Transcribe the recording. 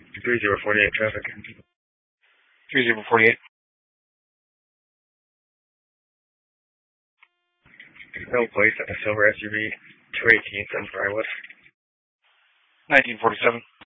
3048 traffic. 3048. No place at a silver SUV, 218 Sunfire West. 1947.